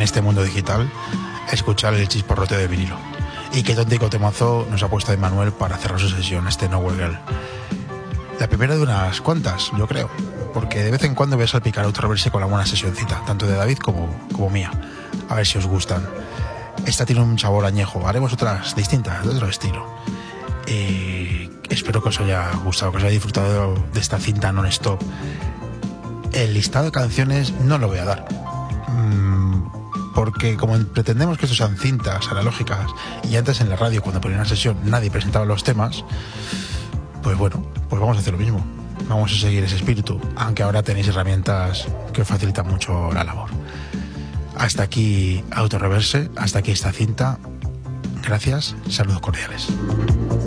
este mundo digital, escuchar el chisporroteo de vinilo. Y qué tontico temazo nos ha puesto Emmanuel para cerrar su sesión, este Nowhere Girl. La primera de unas cuantas, yo creo, porque de vez en cuando voy a salpicar Auto Reverse con alguna sesioncita, tanto de David como mía. A ver si os gustan. Esta tiene un sabor añejo, haremos otras distintas, de otro estilo. Espero que os haya gustado, que os haya disfrutado de esta cinta non-stop. El listado de canciones no lo voy a dar, porque como pretendemos que esto sean cintas analógicas y antes en la radio cuando ponía una sesión nadie presentaba los temas, pues bueno, pues vamos a hacer lo mismo, vamos a seguir ese espíritu, aunque ahora tenéis herramientas que os facilitan mucho la labor. Hasta aquí Auto Reverse, hasta aquí esta cinta. Gracias, saludos cordiales.